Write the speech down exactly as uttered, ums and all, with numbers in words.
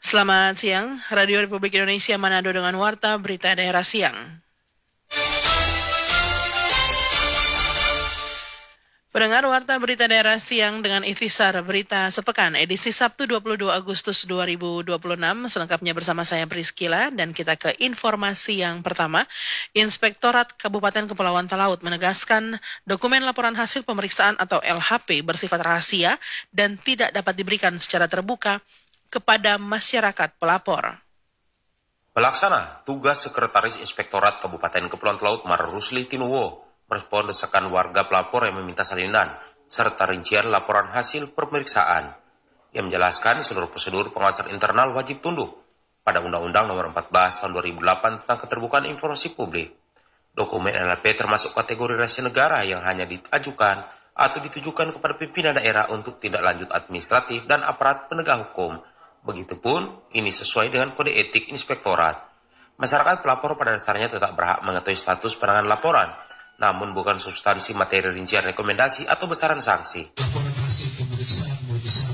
Selamat siang, Radio Republik Indonesia Manado dengan Warta Berita Daerah Siang. Pendengar Warta Berita Daerah Siang dengan ikhtisar Berita Sepekan edisi Sabtu dua puluh dua Agustus dua ribu dua puluh enam, selengkapnya bersama saya Priscila dan kita ke informasi yang pertama. Inspektorat Kabupaten Kepulauan Talaut menegaskan dokumen laporan hasil pemeriksaan atau L H P bersifat rahasia dan tidak dapat diberikan secara terbuka kepada masyarakat pelapor. Pelaksana tugas Sekretaris Inspektorat Kabupaten Kepulauan Talaut Mar Rusli Tinuwo merespon desakan warga pelapor yang meminta salinan serta rincian laporan hasil pemeriksaan. Ia menjelaskan seluruh prosedur pengawasan internal wajib tunduk pada Undang-Undang Nomor empat belas Tahun dua ribu delapan tentang Keterbukaan Informasi Publik. Dokumen L H P termasuk kategori rahasia negara yang hanya diajukan atau ditujukan kepada pimpinan daerah untuk tindak lanjut administratif dan aparat penegak hukum. Begitupun, ini sesuai dengan kode etik inspektorat. Masyarakat pelapor pada dasarnya tetap berhak mengetahui status penanganan laporan, namun bukan substansi materi rincian rekomendasi atau besaran sanksi. Laporan hasil pemeriksaan mau